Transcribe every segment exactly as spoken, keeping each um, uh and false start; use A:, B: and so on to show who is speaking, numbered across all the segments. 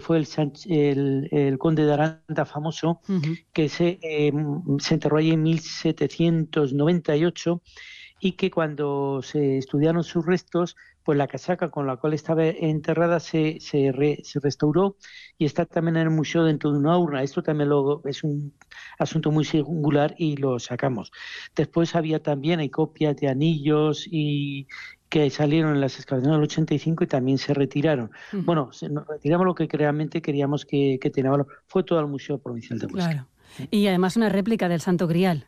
A: fue el, el, el conde de Aranda famoso, uh-huh. que se, eh, se enterró allí en mil setecientos noventa y ocho, y que cuando se estudiaron sus restos, pues la casaca con la cual estaba enterrada se, se, re, se restauró y está también en el museo dentro de una urna. Esto también lo, es un asunto muy singular y lo sacamos. Después había también, hay copias de anillos y que salieron en las excavaciones del ochenta y cinco y también se retiraron. Uh-huh. Bueno, se, nos retiramos lo que realmente queríamos que, que tenía valor. Fue todo al Museo Provincial de Huesca.
B: Claro. Y además una réplica del Santo Grial.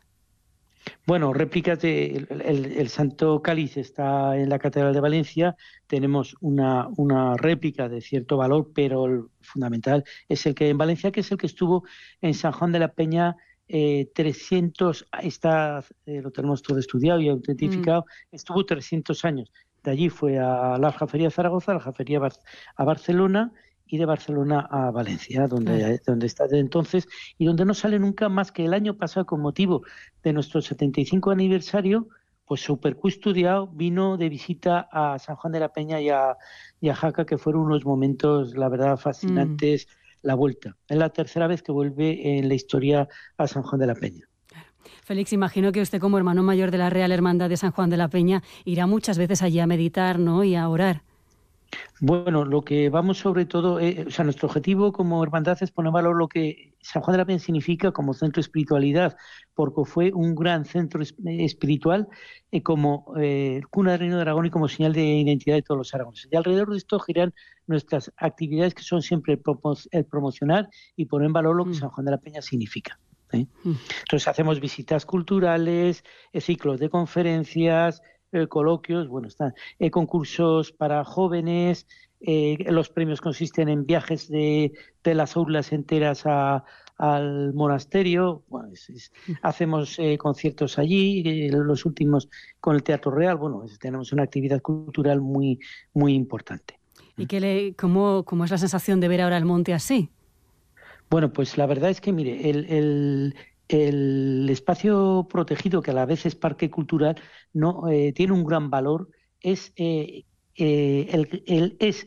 A: Bueno, réplicas de el, el, el Santo Cáliz está en la Catedral de Valencia. Tenemos una, una réplica de cierto valor, pero el fundamental es el que hay en Valencia, que es el que estuvo en San Juan de la Peña eh, trescientos, está, eh, lo tenemos todo estudiado y autentificado, mm. estuvo trescientos años. De allí fue a la Aljafería de Zaragoza, a la Aljafería a Barcelona, y de Barcelona a Valencia, donde, claro. donde está desde entonces, y donde no sale nunca más que el año pasado, con motivo de nuestro setenta y cinco aniversario, pues súper custodiado, vino de visita a San Juan de la Peña y a, y a Jaca, que fueron unos momentos, la verdad, fascinantes, mm. la vuelta. Es la tercera vez que vuelve en la historia a San Juan de la Peña.
B: Félix, imagino que usted, como hermano mayor de la Real Hermandad de San Juan de la Peña, irá muchas veces allí a meditar, ¿no?, y a orar.
A: Bueno, lo que vamos sobre todo, eh, o sea, nuestro objetivo como hermandad es poner en valor lo que San Juan de la Peña significa como centro de espiritualidad, porque fue un gran centro espiritual eh, como eh, cuna del Reino de Aragón y como señal de identidad de todos los aragoneses. Y alrededor de esto giran nuestras actividades, que son siempre el, promo- el promocionar y poner en valor lo que mm. San Juan de la Peña significa. ¿eh? Mm. Entonces hacemos visitas culturales, eh, ciclos de conferencias, Eh, coloquios, bueno, están eh, concursos para jóvenes, eh, los premios consisten en viajes de, de las aulas enteras a, al monasterio, bueno, es, es, hacemos eh, conciertos allí, eh, los últimos con el Teatro Real, bueno, es, tenemos una actividad cultural muy, muy importante.
B: ¿Y qué le, cómo, cómo es la sensación de ver ahora el monte así?
A: Bueno, pues la verdad es que, mire, el... el El espacio protegido, que a la vez es parque cultural, no eh, tiene un gran valor. Es, eh, eh, el, el, es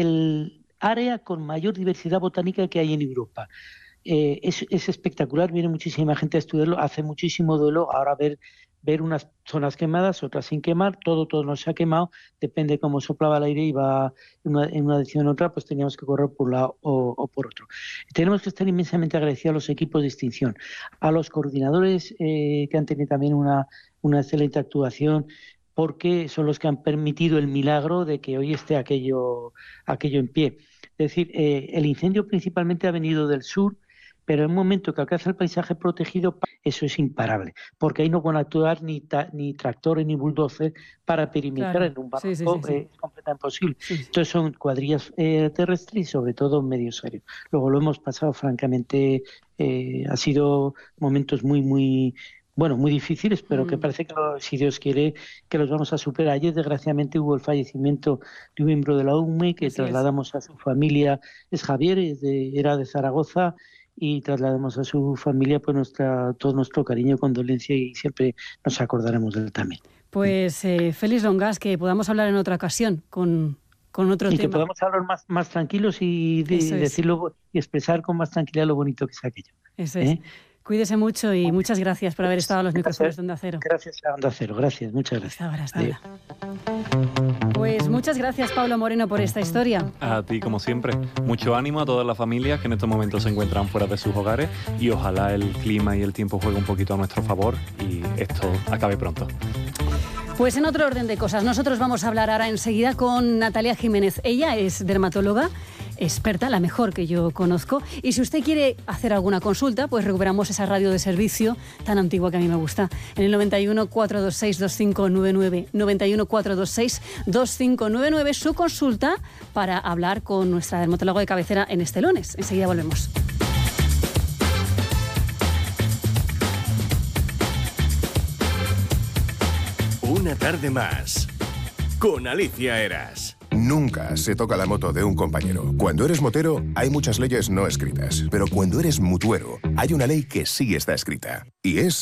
A: el área con mayor diversidad botánica que hay en Europa. Eh, es, es espectacular, viene muchísima gente a estudiarlo, hace muchísimo duelo. Ahora ver, ver unas zonas quemadas, otras sin quemar, todo, todo no se ha quemado, depende cómo soplaba el aire y va en una, en una dirección o otra, pues teníamos que correr por un lado o, o por otro. Tenemos que estar inmensamente agradecidos a los equipos de extinción, a los coordinadores eh, que han tenido también una, una excelente actuación, porque son los que han permitido el milagro de que hoy esté aquello, aquello en pie. Es decir, eh, el incendio principalmente ha venido del sur, pero en un momento que alcanza el paisaje protegido, eso es imparable, porque ahí no van a actuar ni, ta, ni tractores ni bulldozers para perimetrar. Claro. En un barranco, sí, sí, sí, sí. Eh, es completamente imposible. Sí, sí. Entonces son cuadrillas eh, terrestres y sobre todo medios aéreos. Luego lo hemos pasado francamente, eh, ha sido momentos muy, muy... Bueno, muy difíciles, pero mm. que parece que, si Dios quiere, que los vamos a superar. Ayer, desgraciadamente, hubo el fallecimiento de un miembro de la U M E que Así trasladamos es. a su familia. Es Javier, es de, era de Zaragoza, y trasladamos a su familia pues nuestra, todo nuestro cariño, condolencia, y siempre nos acordaremos de él también.
B: Pues eh, Félix Longas, que podamos hablar en otra ocasión con, con otro
A: y
B: tema.
A: Y que podamos hablar más, más tranquilos y, de, y decirlo y expresar con más tranquilidad lo bonito que es aquello.
B: Eso es. ¿Eh? Cuídese mucho y muchas gracias por haber estado a los micrófonos de Onda Cero.
A: Gracias a Onda Cero, gracias, muchas gracias.
B: Hasta ahora, hasta ahora. Pues muchas gracias, Pablo Moreno, por esta historia.
C: A ti, como siempre. Mucho ánimo a todas las familias que en estos momentos se encuentran fuera de sus hogares, y ojalá el clima y el tiempo jueguen un poquito a nuestro favor y esto acabe pronto.
B: Pues en otro orden de cosas, nosotros vamos a hablar ahora enseguida con Natalia Jiménez. Ella es dermatóloga, experta, la mejor que yo conozco, y si usted quiere hacer alguna consulta, pues recuperamos esa radio de servicio tan antigua que a mí me gusta, en el noventa y uno, cuatrocientos veintiséis, veinticinco noventa y nueve, noventa y uno, cuatrocientos veintiséis, veinticinco noventa y nueve, su consulta para hablar con nuestra dermatóloga de cabecera en este lunes. Enseguida volvemos.
D: Una tarde más con Alicia Eras.
E: Nunca se toca la moto de un compañero. Cuando eres motero, hay muchas leyes no escritas. Pero cuando eres mutuero, hay una ley que sí está escrita. Y es